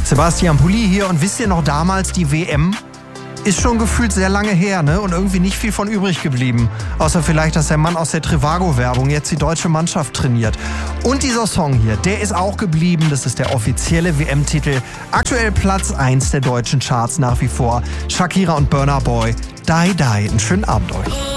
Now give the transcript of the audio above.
Sebastian Pulli hier und wisst ihr noch damals die WM? Ist schon gefühlt sehr lange her, ne? Und irgendwie nicht viel von übrig geblieben. Außer vielleicht, dass der Mann aus der Trivago-Werbung jetzt die deutsche Mannschaft trainiert. Und dieser Song hier, der ist auch geblieben. Das ist der offizielle WM-Titel. Aktuell Platz 1 der deutschen Charts nach wie vor. Shakira und Burna Boy. Die Die. Einen schönen Abend euch.